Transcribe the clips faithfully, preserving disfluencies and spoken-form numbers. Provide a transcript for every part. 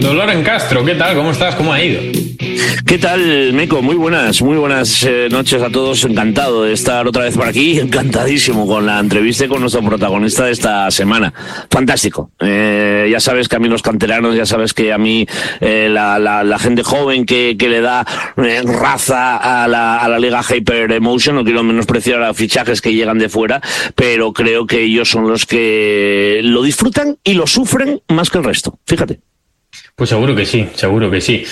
Don Loren Castro, ¿qué tal? ¿Cómo estás? ¿Cómo ha ido? ¿Qué tal, Meco? Muy buenas, muy buenas eh, noches a todos. Encantado de estar otra vez por aquí, encantadísimo con la entrevista y con nuestro protagonista de esta semana. Fantástico. Eh, ya sabes que a mí los canteranos, ya sabes que a mí eh, la, la, la gente joven que, que le da eh, raza a la, a la Liga Hyper Emotion, no quiero menospreciar a los fichajes que llegan de fuera, pero creo que ellos son los que lo disfrutan y lo sufren más que el resto. Fíjate. Pues seguro que sí, seguro que sí.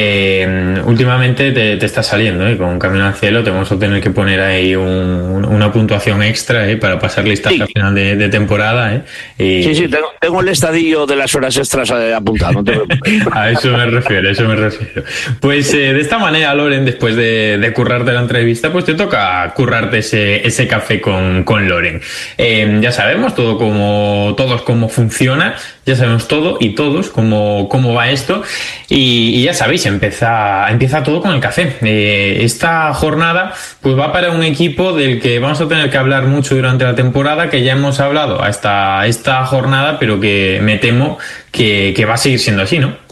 Eh, últimamente te, te está saliendo, ¿eh? Con Camino al Cielo te vamos a tener que poner ahí un, una puntuación extra, ¿eh? Para pasar lista sí. Al final de, de temporada, ¿eh? Y... Sí, sí, tengo, tengo el estadillo de las horas extras eh, apuntado. No te a eso me refiero, a eso me refiero. Pues eh, de esta manera, Loren, después de, de currarte la entrevista, pues te toca currarte ese, ese café con, con Loren. Eh, ya sabemos todo cómo, todos cómo funciona, ya sabemos todo y todos cómo, cómo va esto y, y ya sabéis, empieza, empieza todo con el café. Eh, esta jornada pues va para un equipo del que vamos a tener que hablar mucho durante la temporada, que ya hemos hablado hasta esta jornada, pero que me temo que, que va a seguir siendo así, ¿no?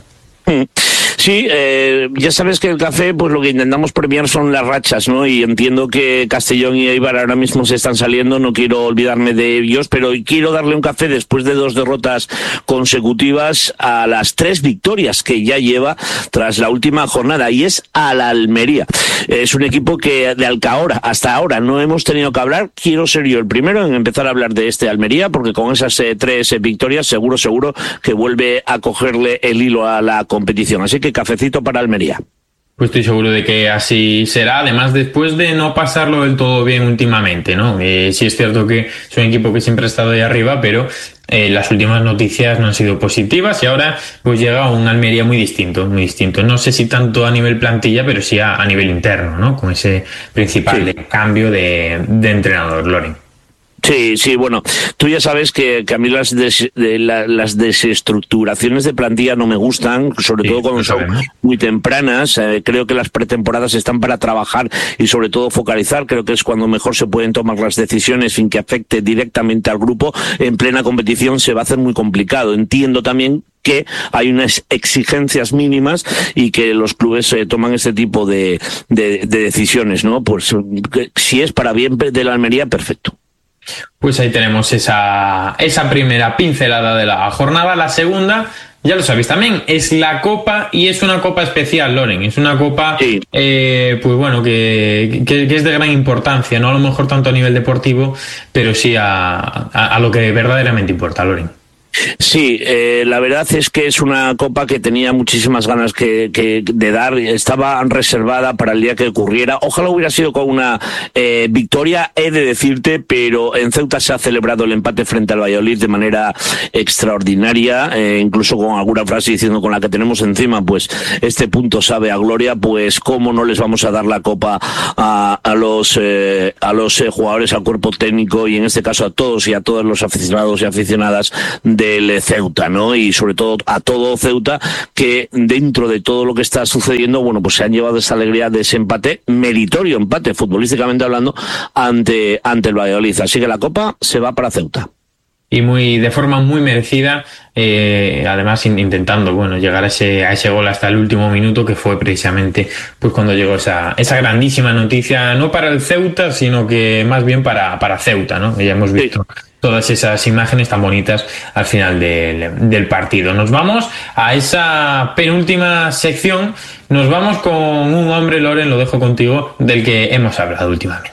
Sí, eh, ya sabes que el café, pues lo que intentamos premiar son las rachas, ¿no? Y entiendo que Castellón y Eibar ahora mismo se están saliendo, no quiero olvidarme de ellos, pero quiero darle un café después de dos derrotas consecutivas a las tres victorias que ya lleva tras la última jornada, y es a la Almería. Es un equipo que de Alcahora hasta ahora no hemos tenido que hablar. Quiero ser yo el primero en empezar a hablar de este Almería, porque con esas eh, tres eh, victorias seguro, seguro que vuelve a cogerle el hilo a la competición. Así que cafecito para Almería. Pues estoy seguro de que así será, además después de no pasarlo del todo bien últimamente, ¿no? Eh, sí es cierto que es un equipo que siempre ha estado ahí arriba, pero eh, las últimas noticias no han sido positivas y ahora pues llega un Almería muy distinto, muy distinto. No sé si tanto a nivel plantilla, pero sí a, a nivel interno, ¿no? Con ese principal sí. cambio de, de entrenador, Loren. Sí, sí, bueno, tú ya sabes que, que a mí las, des, de la, las desestructuraciones de plantilla no me gustan, sobre sí, todo cuando son muy tempranas. Eh, creo que las pretemporadas están para trabajar y sobre todo focalizar. Creo que es cuando mejor se pueden tomar las decisiones sin que afecte directamente al grupo. En plena competición se va a hacer muy complicado. Entiendo también que hay unas exigencias mínimas y que los clubes eh, toman este tipo de, de, de decisiones, ¿no? Pues si es para bien de la Almería, perfecto. Pues ahí tenemos esa, esa primera pincelada de la jornada. La segunda, ya lo sabéis también, es la Copa y es una Copa especial, Loren. Es una Copa, sí. eh, pues bueno, que, que, que es de gran importancia, no a lo mejor tanto a nivel deportivo, pero sí a, a, a lo que verdaderamente importa, Loren. Sí, eh, la verdad es que es una copa que tenía muchísimas ganas que, que de dar, estaba reservada para el día que ocurriera. Ojalá hubiera sido con una eh, victoria, he de decirte, pero en Ceuta se ha celebrado el empate frente al Valladolid de manera extraordinaria, eh, incluso con alguna frase diciendo con la que tenemos encima, pues este punto sabe a gloria, pues cómo no les vamos a dar la copa a, a los eh, a los eh, jugadores, al cuerpo técnico y en este caso a todos y a todos los aficionados y aficionadas del Ceuta, ¿no? Y sobre todo a todo Ceuta, que dentro de todo lo que está sucediendo, bueno, pues se han llevado esa alegría de ese empate, meritorio empate, futbolísticamente hablando, ante, ante el Valladolid. Así que la Copa se va para Ceuta. Y muy de forma muy merecida, eh, además in, intentando bueno llegar a ese a ese gol hasta el último minuto, que fue precisamente pues cuando llegó esa esa grandísima noticia, no para el Ceuta, sino que más bien para para Ceuta, ¿no? Ya hemos visto sí. todas esas imágenes tan bonitas al final del, del partido. Nos vamos a esa penúltima sección, nos vamos con un hombre, Loren, lo dejo contigo, del que hemos hablado últimamente.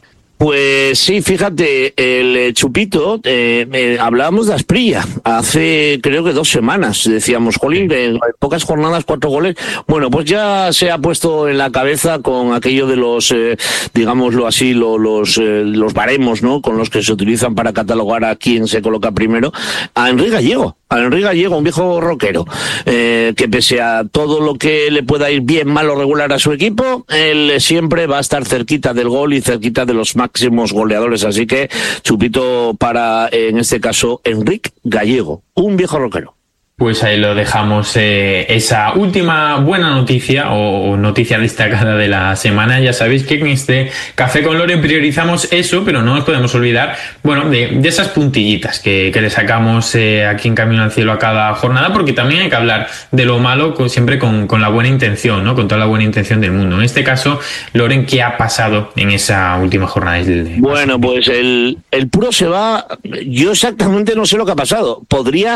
Pues sí, fíjate, el Chupito, eh, eh, hablábamos de Asprilla hace creo que dos semanas, decíamos, jolín, en pocas jornadas, cuatro goles. Bueno, pues ya se ha puesto en la cabeza con aquello de los, eh, digámoslo así, lo, los eh, los baremos, ¿no?, con los que se utilizan para catalogar a quién se coloca primero, a Henry Gallego. A Henry Gallego, un viejo rockero, eh, que pese a todo lo que le pueda ir bien, mal o regular a su equipo, él siempre va a estar cerquita del gol y cerquita de los máximos goleadores. Así que chupito para, en este caso, Enric Gallego, un viejo rockero. Pues ahí lo dejamos, eh, esa última buena noticia o noticia destacada de la semana. Ya sabéis que en este Café con Loren priorizamos eso, pero no nos podemos olvidar, bueno, de, de esas puntillitas que, que le sacamos eh, aquí en Camino al Cielo a cada jornada, porque también hay que hablar de lo malo con, siempre con, con la buena intención, ¿no? Con toda la buena intención del mundo. En este caso, Loren, ¿qué ha pasado en esa última jornada? Bueno, pues el, el puro se va. Yo exactamente no sé lo que ha pasado. Podría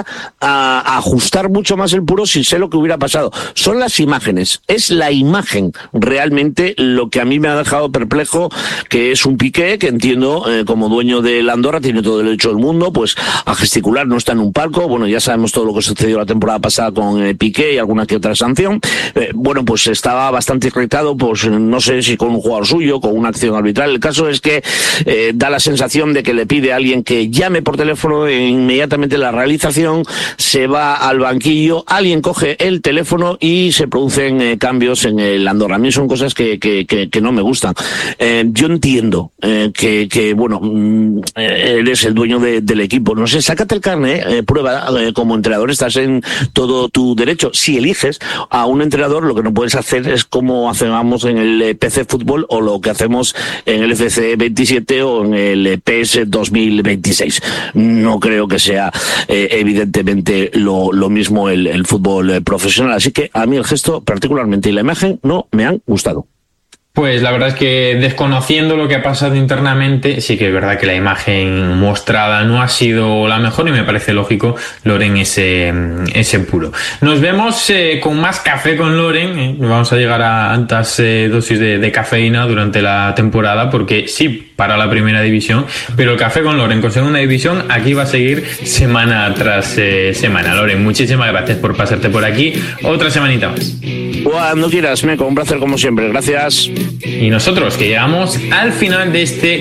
a, ajustar mucho más el puro si sé lo que hubiera pasado. Son las imágenes. Es la imagen realmente lo que a mí me ha dejado perplejo, que es un Piqué que entiendo, eh, como dueño de Andorra, tiene todo el derecho del mundo pues a gesticular, no está en un palco. Bueno, ya sabemos todo lo que sucedió la temporada pasada con eh, Piqué y alguna que otra sanción. Eh, bueno, pues estaba bastante irritado, pues no sé si con un jugador suyo, con una acción arbitral. El caso es que eh, da la sensación de que le pide a alguien que llame por teléfono e inmediatamente la realización se va al banquillo, alguien coge el teléfono y se producen eh, cambios en el Andorra. A mí son cosas que, que, que, que no me gustan. Eh, yo entiendo eh, que, que, bueno, mm, eres el dueño de, del equipo. No sé, sácate el carnet, eh, prueba, eh, como entrenador estás en todo tu derecho. Si eliges a un entrenador, lo que no puedes hacer es como hacemos en el P C Fútbol o lo que hacemos en el F C veintisiete o en el P S dos mil veintiséis. No creo que sea eh, evidentemente lo, lo mismo el, el fútbol profesional. Así que a mí el gesto particularmente y la imagen no me han gustado. Pues la verdad es que desconociendo lo que ha pasado internamente, sí que es verdad que la imagen mostrada no ha sido la mejor y me parece lógico, Loren, ese, ese puro. Nos vemos eh, con más Café con Loren, eh. vamos a llegar a altas eh, dosis de, de cafeína durante la temporada, porque sí, para la primera división, pero el Café con Loren con segunda división aquí va a seguir semana tras eh, semana. Loren, muchísimas gracias por pasarte por aquí otra semanita más. Cuando quieras, Meco, un placer como siempre, gracias. Y nosotros que llegamos al final de este